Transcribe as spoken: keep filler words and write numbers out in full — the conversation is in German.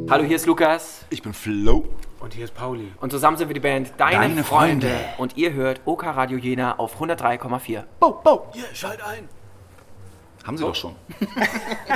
Hallo, hier ist Lukas. Ich bin Flo. Und hier ist Pauli. Und zusammen sind wir die Band Deine, Deine Freunde. Freunde. Und ihr hört OK Radio Jena auf hundertdrei Komma vier. Bo, bo. Hier, schalt ein. Haben sie doch schon.